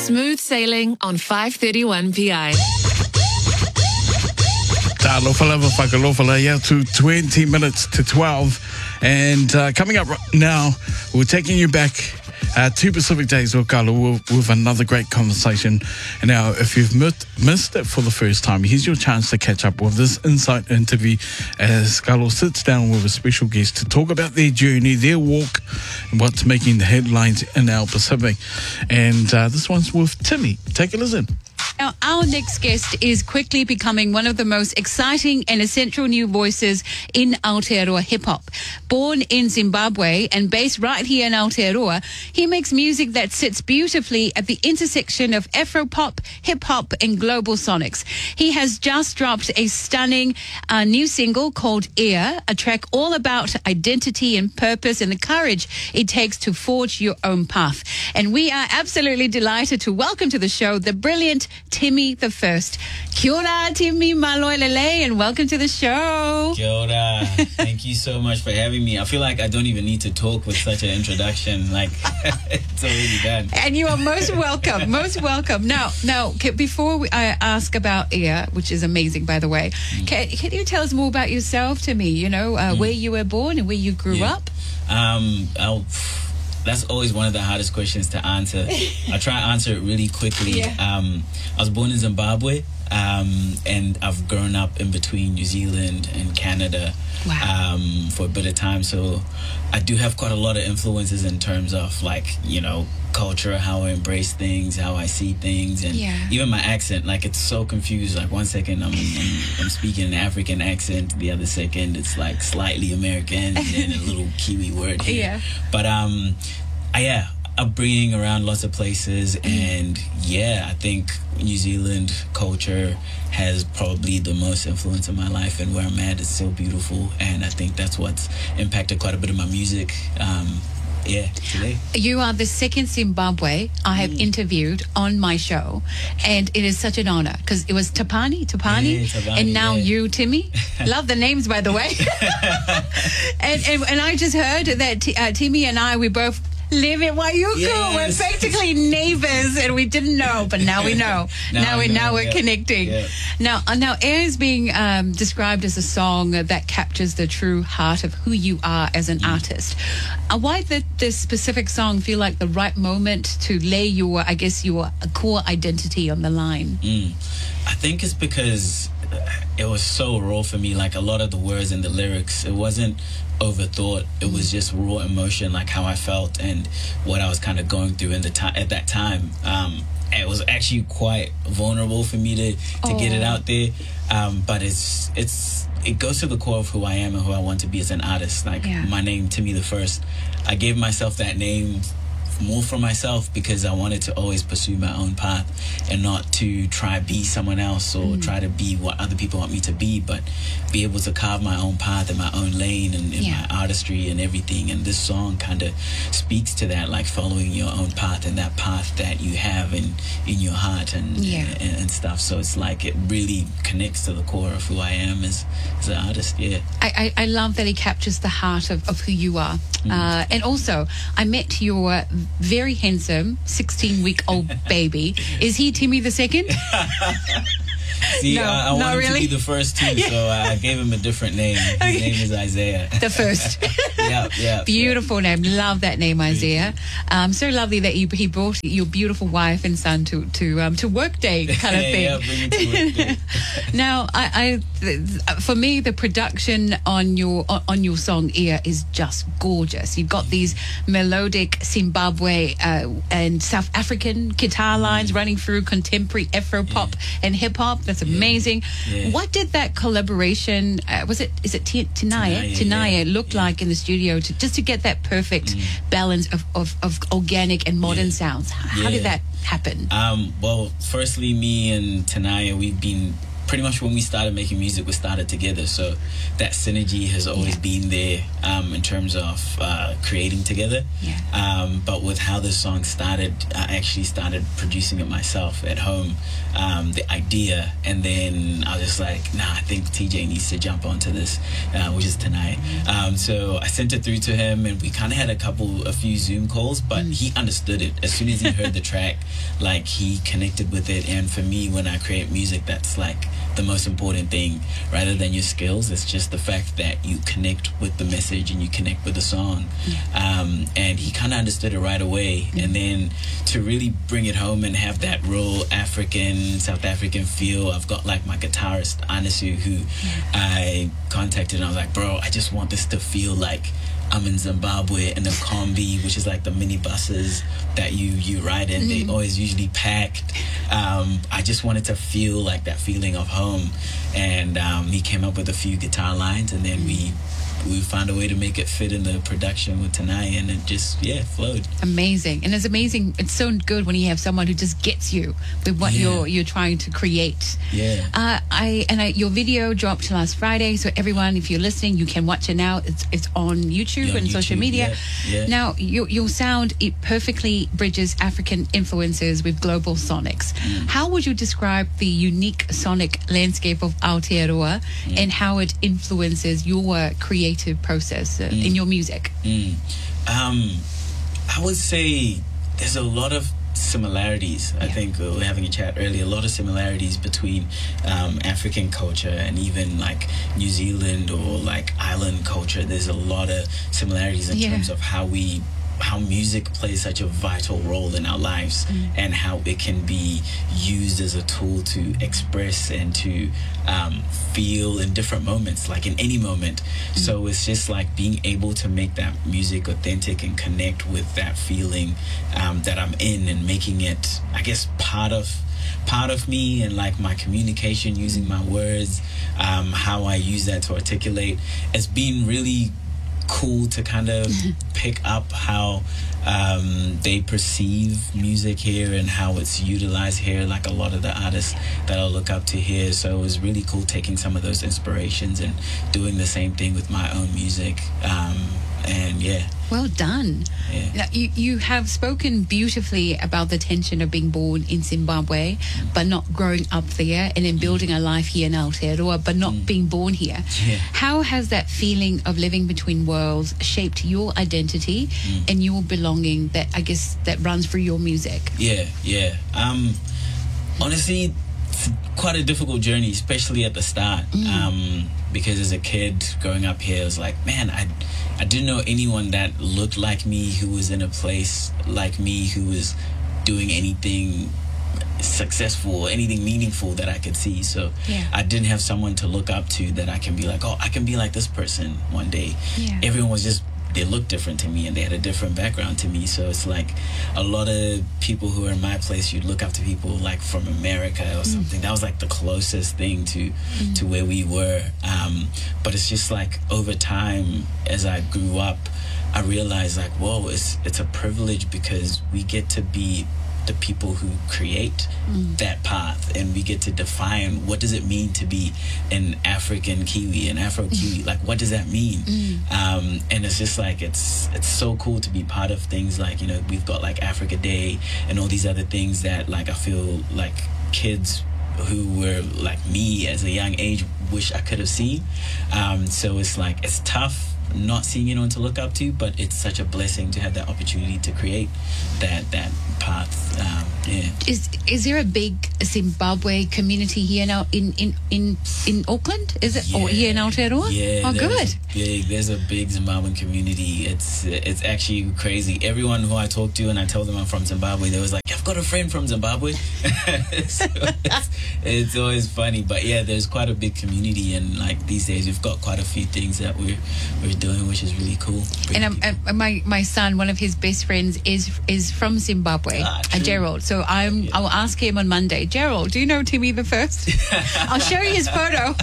Smooth sailing on 531 PI. Lofalava Whakalofala, yeah, to 20 minutes to 12. And coming up right now, we're taking you back to Pacific Days with Carlo with another great conversation. And now, if you've missed it for the first time, here's your chance to catch up with this insight interview as Carlo sits down with a special guest to talk about their journey, their walk, and what's making the headlines in our Pacific. And this one's with Timmy. Take a listen. Now, our next guest is quickly becoming one of the most exciting and essential new voices in Aotearoa hip-hop. Born in Zimbabwe and based right here in Aotearoa, he makes music that sits beautifully at the intersection of Afro-pop, hip-hop and global sonics. He has just dropped a stunning new single called Ear, a track all about identity and purpose and the courage it takes to forge your own path. And we are absolutely delighted to welcome to the show the brilliant Timmy the First. Kia ora, Timmy Maloelele, and welcome to the show. Kia ora. Thank you so much for having me. I feel like I don't even need to talk with such an introduction. Like, it's already done. And you are most welcome. Most welcome. Now, before I ask about Ear, which is amazing, by the way, can you tell us more about yourself, Timmy? You know, where you were born and where you grew up? That's always one of the hardest questions to answer. I'll try to answer it really quickly. Yeah. I was born in Zimbabwe, and I've grown up in between New Zealand and Canada. Wow. For a bit of time. So I do have quite a lot of influences in terms of, like, you know, culture, how I embrace things, how I see things, and even my accent. Like, it's so confused. Like, one second I'm speaking an African accent, the other second it's like slightly American, and then a little Kiwi word here. Yeah. But upbringing around lots of places, and I think New Zealand culture has probably the most influence in my life, and where I'm at is so beautiful, and I think that's what's impacted quite a bit of my music. Today. You are the second Zimbabwe I have interviewed on my show, and it is such an honor because it was Tapani, and now you, Timmy. Love the names, by the way. and I just heard that Timmy and we both live in Waiuku. Yes. We're basically neighbors, and we didn't know, but now we know. now we're connecting. Yeah. Now, Air is being described as a song that captures the true heart of who you are as an artist. Why did this specific song feel like the right moment to lay your core identity on the line? I think it's because it was so raw for me. Like, a lot of the words and the lyrics, it wasn't overthought. It was just raw emotion, like how I felt and what I was kind of going through at that time. It was actually quite vulnerable for me to get it out there, but it goes to the core of who I am and who I want to be as an artist. Like, my name, Timmy the First, I gave myself that name more for myself because I wanted to always pursue my own path and not to try be someone else or try to be what other people want me to be, but be able to carve my own path in my own lane and in my artistry and everything. And this song kind of speaks to that, like following your own path and that path that you have in your heart and stuff. So it's like it really connects to the core of who I am as an artist. I love that he captures the heart of who you are. And also, I met your very handsome 16-week-old baby. Is he Timmy the Second? See, no, I wanted really? to be the first too, so I gave him a different name. His name is Isaiah. The First. Yeah. Beautiful name. Love that name, Isaiah. So lovely that he brought your beautiful wife and son to work day kind of thing. Yeah, bring it to work day. Now, for me, the production on your song Ear is just gorgeous. You've got these melodic Zimbabwe and South African guitar lines running through contemporary Afro-pop and hip-hop. That's amazing. Yeah. What did that collaboration, is it Tinaya look like in the studio to get that perfect balance of organic and modern sounds? How did that happen? Well, firstly, me and Tinaya, we've been pretty much when we started making music, we started together. So that synergy has always been there in terms of creating together. But with how this song started, I actually started producing it myself at home, the idea, and then I was just like, nah, I think TJ needs to jump onto this, which is tonight. So I sent it through to him, and we kind of had a few Zoom calls, but he understood it. As soon as he heard the track, like, he connected with it. And for me, when I create music, that's like the most important thing, rather than your skills. It's just the fact that you connect with the message and you connect with the song. And he kind of understood it right away. And then to really bring it home and have that real South African feel, I've got like my guitarist Anisu, who I contacted, and I was like, bro, I just want this to feel like I'm in Zimbabwe, and the Kombi, which is like the minibuses that you ride in, they always usually packed. I just wanted to feel like that feeling of home, and he came up with a few guitar lines, and then we found a way to make it fit in the production with Tanai, and it just flowed. Amazing. And it's amazing. It's so good when you have someone who just gets you with what you're trying to create. Your video dropped last Friday, so everyone, if you're listening, you can watch it now. It's on YouTube and social media. Now your sound, it perfectly bridges African influences with global sonics. How would you describe the unique sonic landscape of Aotearoa and how it influences your creative process in your music? I would say there's a lot of similarities. I think we were having a chat earlier, a lot of similarities between African culture and even like New Zealand or like island culture. There's a lot of similarities in terms of how music plays such a vital role in our lives, and how it can be used as a tool to express and to feel in different moments, like in any moment. So it's just like being able to make that music authentic and connect with that feeling that I'm in, and making it, I guess, part of me, and like my communication, using my words, how I use that to articulate. It's been really cool to kind of pick up how they perceive music here and how it's utilized here, like a lot of the artists that I look up to here. So it was really cool taking some of those inspirations and doing the same thing with my own music. And well done. Now, you have spoken beautifully about the tension of being born in Zimbabwe but not growing up there, and then building a life here in Aotearoa but not being born here. How has that feeling of living between worlds shaped your identity and your belonging, that I guess that runs through your music? Honestly, it's quite a difficult journey, especially at the start, because as a kid growing up here, I was like, man, I didn't know anyone that looked like me, who was in a place like me, who was doing anything successful, anything meaningful that I could see. So I didn't have someone to look up to that I can be like, oh, I can be like this person one day. Everyone was just, they looked different to me and they had a different background to me. So it's like a lot of people who are in my place, you'd look up to people like from America or something. That was like the closest thing to where we were. But it's just like over time, as I grew up, I realized like, whoa, it's a privilege, because we get to be the people who create that path, and we get to define what does it mean to be an African Kiwi, an Afro Kiwi. Like, what does that mean? And it's just like, it's so cool to be part of things like, you know, we've got like Africa Day and all these other things that, like, I feel like kids who were like me as a young age wish I could have seen. So it's like, it's tough not seeing anyone to look up to, but it's such a blessing to have that opportunity to create that path. Is there a big Zimbabwe community here now in Auckland? Is it, or here in Aotearoa? Yeah, good. There's a big Zimbabwean community. It's actually crazy. Everyone who I talk to and I tell them I'm from Zimbabwe, they was like, I've got a friend from Zimbabwe. So it's always funny, but yeah, there's quite a big community, and like these days we've got quite a few things that we're doing, which is really cool. And my son, one of his best friends is from Zimbabwe, Gerald. So I'll ask him on Monday, Gerald, do you know Timmy the First? I'll show you his photo.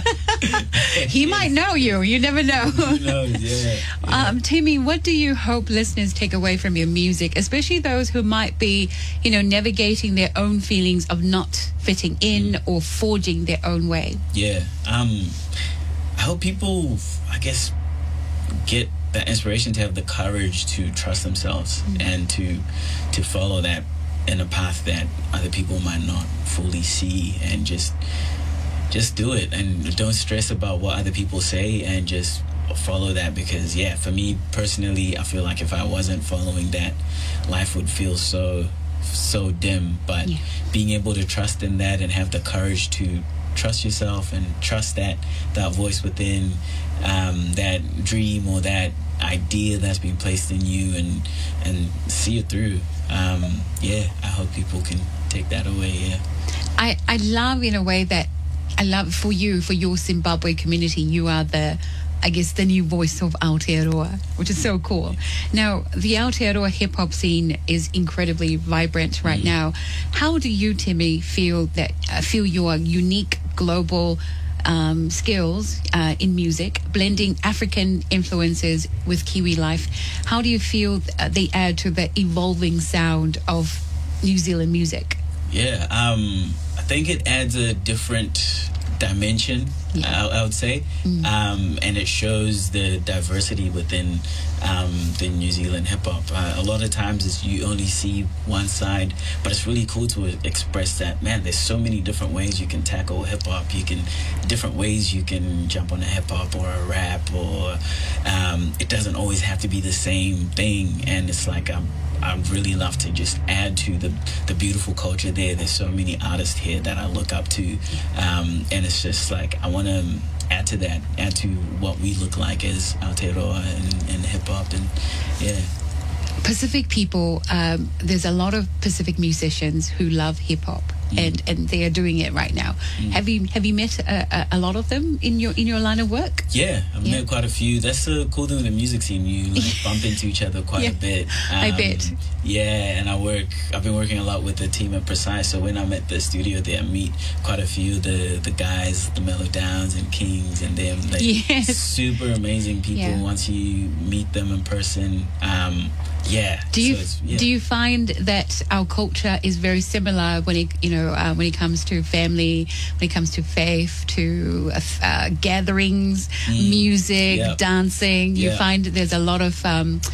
He might know you. You never know. Who knows? Yeah. Timmy, what do you hope listeners take away from your music, especially those who might be, navigating their own feelings of not fitting in or forging their own way? Yeah. I hope people, I guess, get that inspiration to have the courage to trust themselves and to follow that in a path that other people might not fully see, and just do it, and don't stress about what other people say, and just follow that. Because for me personally, I feel like if I wasn't following that, life would feel so dim. But being able to trust in that and have the courage to trust yourself and trust that voice within, that dream or that idea that's been placed in you, and see it through. I hope people can take that away. I love, in a way, that I love for your Zimbabwe community, you are the new voice of Aotearoa, which is so cool. Now, the Aotearoa hip-hop scene is incredibly vibrant right now. How do you, Timmy, feel your unique global skills in music, blending African influences with Kiwi life? How do you feel they add to the evolving sound of New Zealand music? I think it adds a different dimension, I would say, and it shows the diversity within the New Zealand hip-hop. A lot of times you only see one side, but it's really cool to express that, man, there's so many different ways you can tackle hip-hop. Different ways you can jump on a hip-hop or a rap, or it doesn't always have to be the same thing. And it's like I'd really love to just add to the beautiful culture there. There's so many artists here that I look up to, and it's just like I want to add to what we look like as Aotearoa and hip-hop. And Pacific people, there's a lot of Pacific musicians who love hip-hop, and they are doing it right now. Have you met a lot of them in your line of work? I've met quite a few. That's the cool thing with the music scene. You bump into each other quite a bit. I bet. And I've been working a lot with the team at Precise. So when I'm at the studio there, I meet quite a few of the guys, the Mellow Downs and Kings and them. Super amazing people once you meet them in person. Do you find that our culture is very similar when it comes to family, when it comes to faith, to gatherings, music, dancing? You find that there's a lot of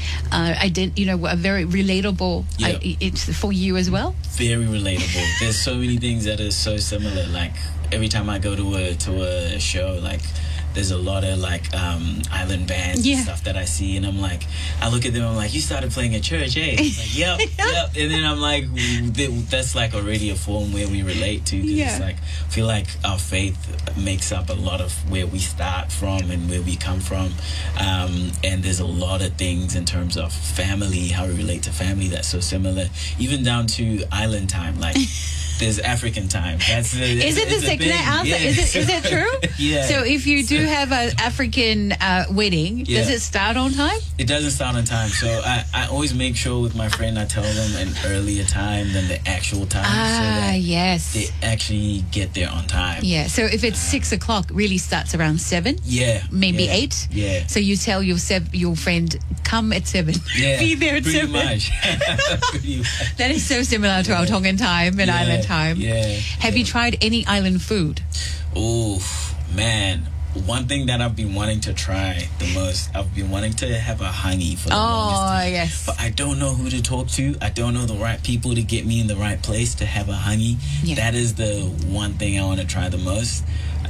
a very relatable. It's for you as well. Very relatable. There's so many things that are so similar. Like every time I go to a show, like, there's a lot of island bands and stuff that I see, and I'm like, I look at them, I'm like, you started playing at church, eh? It's like, yep. And then I'm like, that's like already a form where we relate to, because it's like, I feel like our faith makes up a lot of where we start from and where we come from, and there's a lot of things in terms of family, how we relate to family, that's so similar, even down to island time, like. There's African time. Is it the second answer? Is it true? So if you do have an African wedding, does it start on time? It doesn't start on time. So I always make sure with my friend, I tell them an earlier time than the actual time. So that they actually get there on time. So if it's 6 o'clock, really starts around 7? Maybe 8? So you tell your friend, come at 7. Be there at 7. Much. That is so similar to our Tongan time and island time. Have you tried any island food? Oh, man. One thing that I've been wanting to try the most, I've been wanting to have a hangi for the longest time. But I don't know who to talk to. I don't know the right people to get me in the right place to have a hangi. That is the one thing I want to try the most.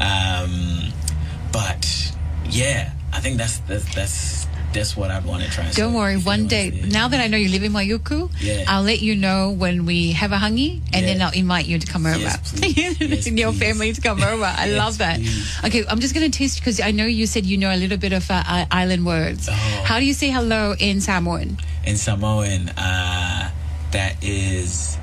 But I think that's what I'd want to try. Don't worry, one day, now that I know you live in Waiuku, I'll let you know when we have a hangi, and then I'll invite you to come over. And your family to come over. I love that. Please. Okay, I'm just going to test, because I know you said you know a little bit of island words. How do you say hello in Samoan? In Samoan, that is